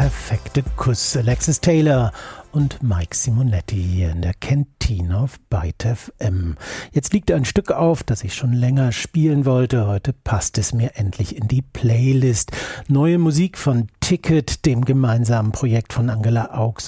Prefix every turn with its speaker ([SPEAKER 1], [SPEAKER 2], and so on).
[SPEAKER 1] perfekte Kuss. Alexis Taylor und Mike Simonetti hier in der Kantine auf Byte FM. Jetzt liegt ein Stück auf, das ich schon länger spielen wollte. Heute passt es mir endlich in die Playlist. Neue Musik von Ticket, dem gemeinsamen Projekt von Angela Augs